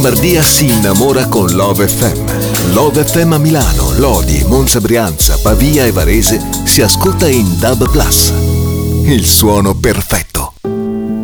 Lombardia si innamora con Love FM. Love FM a Milano, Lodi, Monza, Brianza, Pavia e Varese si ascolta in DAB+. Il suono perfetto.